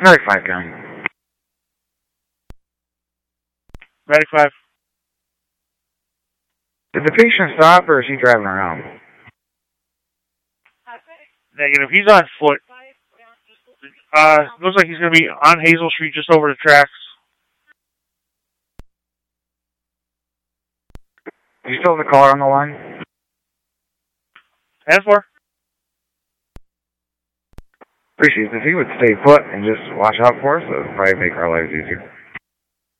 Medic 5 gun. Medic 5. Did the patient stop or is he driving around? Negative. He's on foot. Looks like he's going to be on Hazel Street just over the tracks. You still have the caller on the line? 10-4. Appreciate it. If he would stay put and just watch out for us, that would probably make our lives easier.